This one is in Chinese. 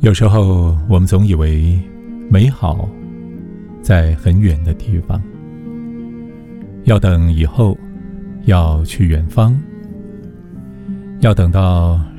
有时候我们总以为美好在很远的地方，要等以后，要去远方，要等到